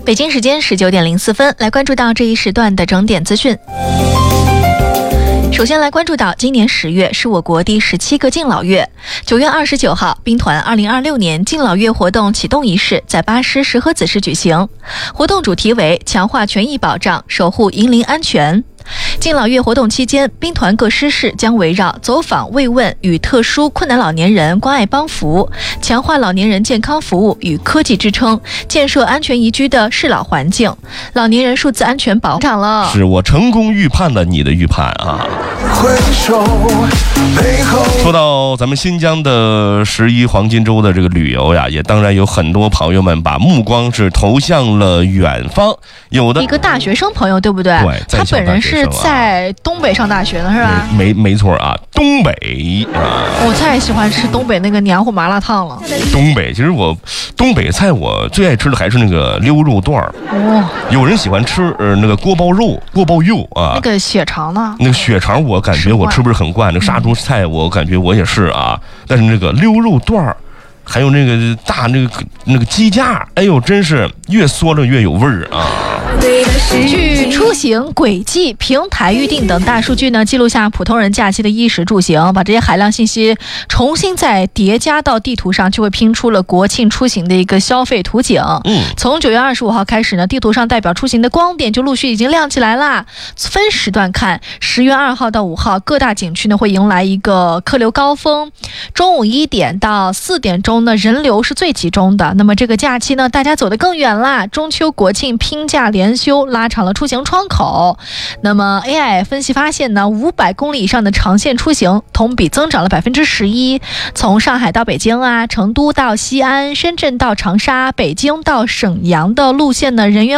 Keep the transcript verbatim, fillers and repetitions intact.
北京时间十九点零四分，来关注到这一时段的整点资讯。首先来关注到今年十月是我国第十七个敬老月。九月二十九号，兵团二零二六年敬老月活动启动仪式在巴师石河子市举行。活动主题为强化权益保障，守护银龄安全。敬老月活动期间，兵团各师室将围绕走访慰问与特殊困难老年人关爱帮扶，强化老年人健康服务与科技支撑，建设安全宜居的适老环境，老年人数字安全保障了。 是我成功预判了你的预判啊！说到咱们新疆的十一黄金周的这个旅游呀，也当然有很多朋友们把目光是投向了远方，有的一个大学生朋友，对不对？ 对， 他本人是在东北上大学的是吧？ 没没错啊，东北啊！ 我太喜欢吃东北那个黏糊麻辣烫了。 东北其实我东北菜我最爱吃的还是那个溜肉段儿。 哦， 有人喜欢吃呃那个锅包肉、锅包肉啊。 那个血肠呢？ 那个血肠我感觉我吃不是很惯，那个杀猪菜我感觉我也是啊。但是那个溜肉段儿，还有那个大那个那个鸡架，哎呦，真是越缩着越有味儿啊！ 据出行轨迹、平台预订等大数据呢，记录下普通人假期的衣食住行，把这些海量信息重新再叠加到地图上，就会拼出了国庆出行的一个消费图景。 嗯， 从九月二十五号开始呢，地图上代表出行的光点就陆续已经亮起来啦。分时段看，十月二号到五号，各大景区呢会迎来一个客流高峰，中午一点到四点钟呢人流是最集中的。那么这个假期呢，大家走得更远啦，中秋国庆拼假连休，拉长了出行窗口。那么 A I 分析发现呢，五百公里以上的长线出行同比增长了百分之十一。从上海到北京啊，成都到西安，深圳到长沙，北京到沈阳的路线呢，人员